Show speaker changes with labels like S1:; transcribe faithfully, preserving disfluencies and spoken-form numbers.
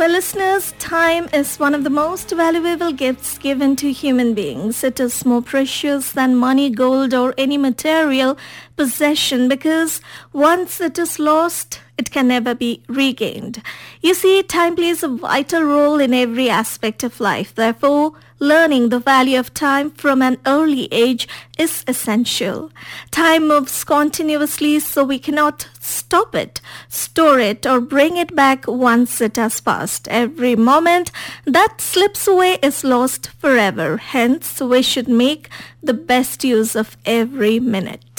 S1: Well, listeners, time is one of the most valuable gifts given to human beings. It is more precious than money, gold, or any material possession because once it is lost, it can never be regained. You see, time plays a vital role in every aspect of life. Therefore, learning the value of time from an early age is essential. Time moves continuously, so we cannot stop it, store it, or bring it back once it has passed. Every moment that slips away is lost forever. Hence, we should make the best use of every minute.